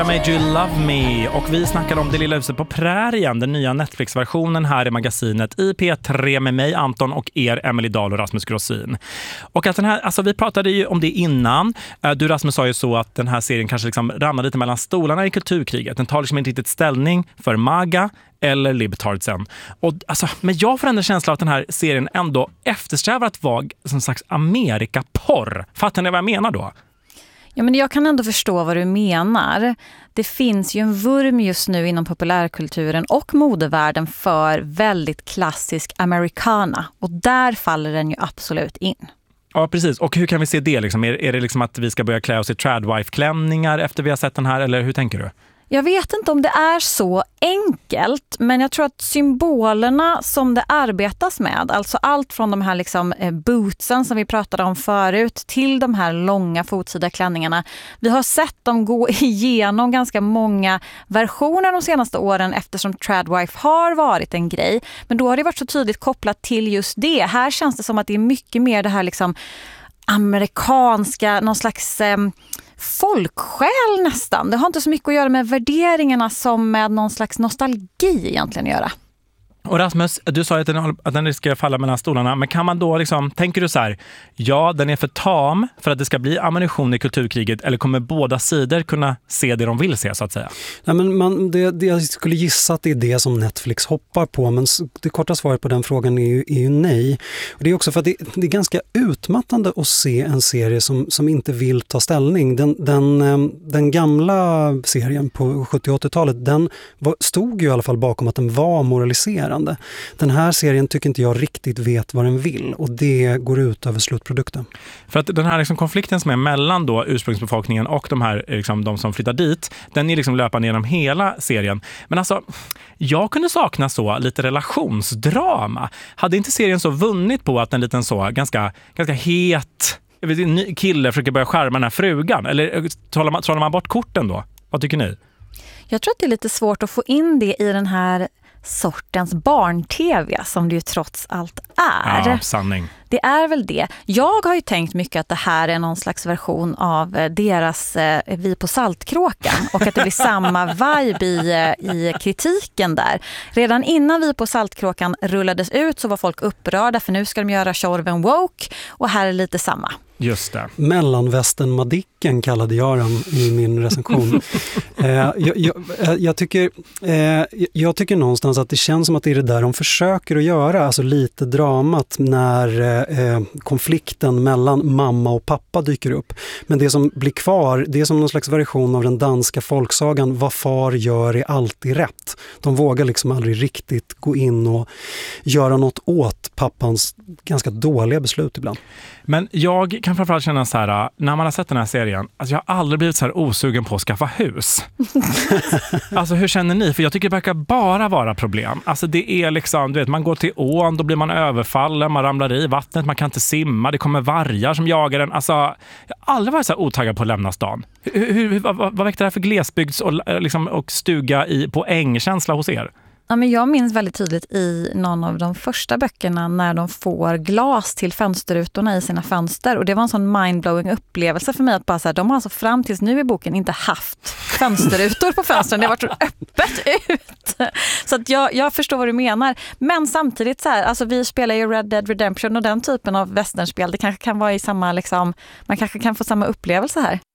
I Made You Love Me, och vi snackar om Det lilla huset på prärien, den nya Netflix-versionen här i magasinet i P3 med mig Anton och er Emily Dahl och Rasmus Grossin. Och att den här, alltså vi pratade ju om det innan. Du Rasmus sa ju så att den här serien kanske liksom ramlar lite mellan stolarna i kulturkriget. Den tar liksom inte riktigt ställning för MAGA eller libtardsen. Och alltså, men jag får ändå känsla av att den här serien ändå eftersträvar att vara som slags Amerikaporr. Fattar ni vad jag menar då? Ja, men jag kan ändå förstå vad du menar. Det finns ju en vurm just nu inom populärkulturen och modevärlden för väldigt klassisk americana. Och där faller den ju absolut in. Ja, precis. Och hur kan vi se det? Liksom? Är det liksom att vi ska börja klä oss i tradwife-klänningar efter vi har sett den här? Eller hur tänker du? Jag vet inte om det är så enkelt, men jag tror att symbolerna som det arbetas med, alltså allt från de här liksom bootsen som vi pratade om förut till de här långa fotsida klänningarna. Vi har sett dem gå igenom ganska många versioner de senaste åren eftersom tradwife har varit en grej. Men då har det varit så tydligt kopplat till just det. Här känns det som att det är mycket mer det här liksom amerikanska, någon slags folksjäl nästan. Det har inte så mycket att göra med värderingarna som med någon slags nostalgi egentligen att göra. Och Rasmus, du sa att den riskerar falla mellan stolarna, men kan man då liksom, tänker du så här, ja, den är för tam för att det ska bli ammunition i kulturkriget, eller kommer båda sidor kunna se det de vill se så att säga? Nej, men jag skulle gissa att det är det som Netflix hoppar på, men det korta svaret på den frågan är ju nej. Och det är också för att det är ganska utmattande att se en serie som inte vill ta ställning. Den gamla serien på 70- och 80-talet, den stod ju i alla fall bakom att den var moraliserande. Den här serien tycker inte jag riktigt vet vad den vill, och det går ut över slutprodukten. För att den här liksom konflikten som är mellan då ursprungsbefolkningen och de här liksom, de som flyttar dit, den är liksom löpande genom hela serien. Men alltså, jag kunde sakna så lite relationsdrama. Hade inte serien så vunnit på att en liten så ganska het kille försöker börja skärma den här frugan? Eller talar man bort korten då? Vad tycker ni? Jag tror att det är lite svårt att få in det i den här sortens barn-tv som det ju trots allt är. Ja, sanning. Det är väl det. Jag har ju tänkt mycket att det här är någon slags version av deras Vi på Saltkråkan och att det blir samma vibe i kritiken där. Redan innan Vi på Saltkråkan rullades ut så var folk upprörda för nu ska de göra Tjorven woke, och här är lite samma. Just det. Mellanvästern-madicken kallade jag den i min recension. Jag tycker någonstans att det känns som att det är det där de försöker att göra, alltså lite dramat när konflikten mellan mamma och pappa dyker upp. Men det som blir kvar, det är som någon slags version av den danska folksagan Vad far gör är alltid rätt. De vågar liksom aldrig riktigt gå in och göra något åt pappans ganska dåliga beslut ibland. Men jag kan framförallt känna så här, när man har sett den här serien, alltså jag har aldrig blivit så här osugen på att skaffa hus. Alltså hur känner ni? För jag tycker det verkar bara vara problem. Alltså det är liksom, du vet, man går till ån, då blir man överfallen, man ramlar i vattnet, man kan inte simma, det kommer vargar som jagar en. Alltså jag har aldrig varit så här otaggad på att lämna stan. Vad väckte det här för glesbygds och stuga på ängkänsla hos er? Ja, men jag minns väldigt tydligt i någon av de första böckerna när de får glas till fönsterrutorna i sina fönster. Och det var en sån mindblowing upplevelse för mig att bara så här, de har alltså fram tills nu i boken inte haft fönsterrutor på fönstren. Det har varit så öppet ut. Så att jag förstår vad du menar. Men samtidigt så här, alltså vi spelar ju Red Dead Redemption och den typen av westernspel. Det kanske kan vara i samma liksom, man kanske kan få samma upplevelse här.